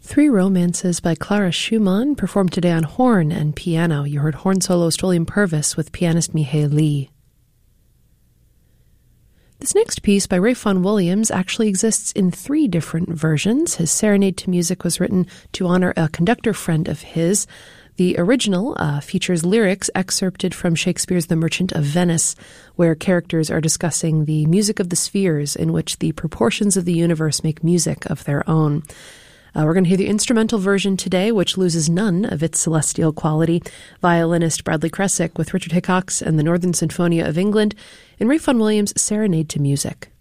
Three Romances by Clara Schumann, performed today on horn and piano. You heard horn soloist William Purvis with pianist Mihai Lee. This next piece by Ralph Vaughan Williams actually exists in three different versions. His Serenade to Music was written to honor a conductor friend of his. The original features lyrics excerpted from Shakespeare's The Merchant of Venice, where characters are discussing the music of the spheres in which the proportions of the universe make music of their own. We're going to hear the instrumental version today, which loses none of its celestial quality. Violinist Bradley Kressick with Richard Hickox and the Northern Sinfonia of England in Ralph Vaughan Williams' Serenade to Music.